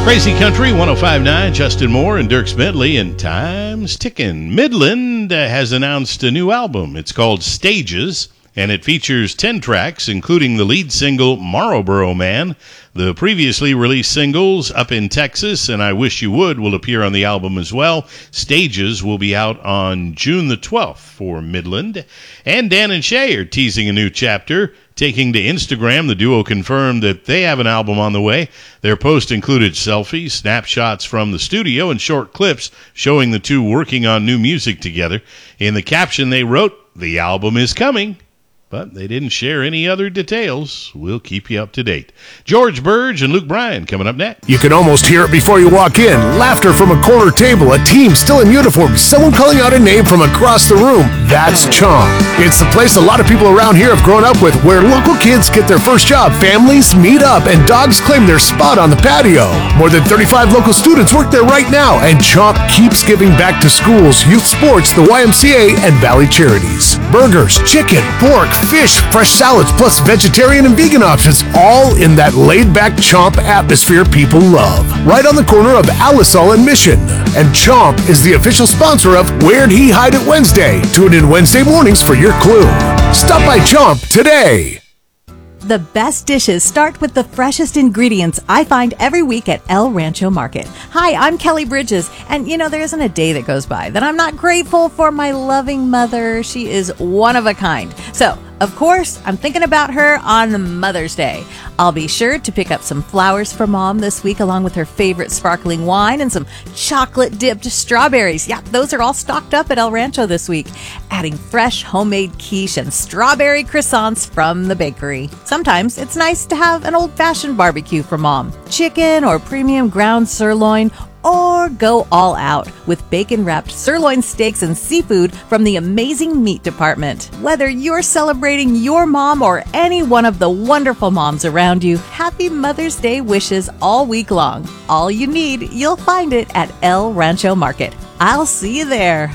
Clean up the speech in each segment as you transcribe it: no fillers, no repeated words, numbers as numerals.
Crazy Country 105.9, Justin Moore and Dirk Bentley, and time's ticking. Midland has announced a new album. It's called Stages, and it features 10 tracks, including the lead single, Marlboro Man. The previously released singles, Up in Texas and I Wish You Would, will appear on the album as well. Stages will be out on June the 12th for Midland. And Dan and Shay are teasing a new chapter. Taking to Instagram, the duo confirmed that they have an album on the way. Their post included selfies, snapshots from the studio, and short clips showing the two working on new music together. In the caption, they wrote, "The album is coming," but they didn't share any other details. We'll keep you up to date. George Burge and Luke Bryan coming up next. You can almost hear it before you walk in. Laughter from a corner table, a team still in uniform, someone calling out a name from across the room. That's Chomp. It's the place a lot of people around here have grown up with, where local kids get their first job, families meet up, and dogs claim their spot on the patio. More than 35 local students work there right now, and Chomp keeps giving back to schools, youth sports, the YMCA, and Valley Charities. Burgers, chicken, pork, fish, fresh salads, plus vegetarian and vegan options, all in that laid-back Chomp atmosphere people love. Right on the corner of Alisal and Mission. And Chomp is the official sponsor of Where'd He Hide It Wednesday. Tune in Wednesday mornings for your clue. Stop by Chomp today. The best dishes start with the freshest ingredients I find every week at El Rancho Market. Hi, I'm Kelly Bridges, and there isn't a day that goes by that I'm not grateful for my loving mother. She is one of a kind. So, of course, I'm thinking about her on Mother's Day. I'll be sure to pick up some flowers for Mom this week, along with her favorite sparkling wine and some chocolate-dipped strawberries. Yeah, those are all stocked up at El Rancho this week, adding fresh homemade quiche and strawberry croissants from the bakery. Sometimes it's nice to have an old-fashioned barbecue for Mom. Chicken or premium ground sirloin, or go all out with bacon-wrapped sirloin steaks and seafood from the amazing meat department. Whether you're celebrating your mom or any one of the wonderful moms around you, happy Mother's Day wishes all week long. All you need, you'll find it at El Rancho Market. I'll see you there.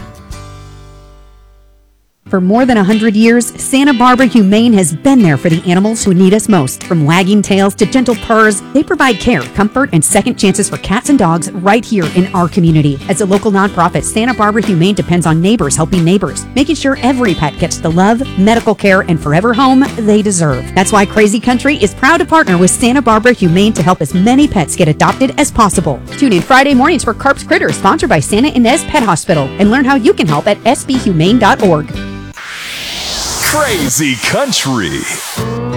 For more than 100 years, Santa Barbara Humane has been there for the animals who need us most. From wagging tails to gentle purrs, they provide care, comfort, and second chances for cats and dogs right here in our community. As a local nonprofit, Santa Barbara Humane depends on neighbors helping neighbors, making sure every pet gets the love, medical care, and forever home they deserve. That's why Crazy Country is proud to partner with Santa Barbara Humane to help as many pets get adopted as possible. Tune in Friday mornings for Carp's Critters, sponsored by Santa Ynez Pet Hospital, and learn how you can help at sbhumane.org. Crazy Country.